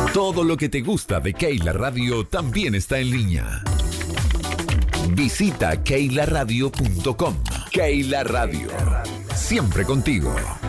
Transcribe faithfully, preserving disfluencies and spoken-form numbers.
Todo lo que te gusta de Keila Radio también está en línea. Visita keila radio punto com. Keila Radio. Siempre contigo.